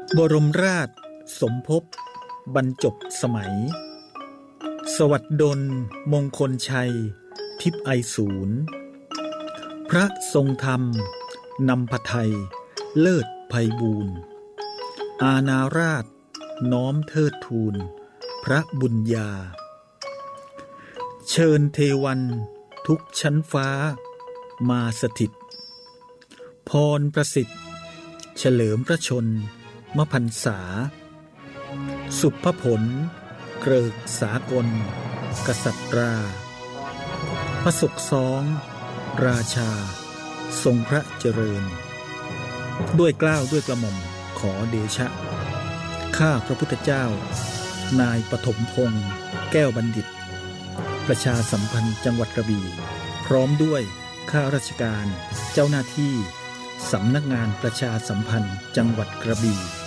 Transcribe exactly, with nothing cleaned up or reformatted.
บรมราชสมภพบรรจบสมัยสวัสดลมงคลชัยทิพย์ไอศูนย์พระทรงธรรมนำพไทยเลิศไพบูรณ์อาณาราชน้อมเทิดทูนพระบุญญาเชิญเทวันทุกชั้นฟ้ามาสถิตพรประสิทธิ์เฉลิมพระชนมพรรษาสุภผลเกริกสากลกษัตราพระศุกซ้องราชาทรงพระเจริญด้วยเกล้าด้วยกระหม่อมขอเดชะข้าพระพุทธเจ้านายปฐมพงษ์แก้วบัณฑิตประชาสัมพันธ์จังหวัดกระบี่พร้อมด้วยข้าราชการเจ้าหน้าที่สำนักงานประชาสัมพันธ์จังหวัดกระบี่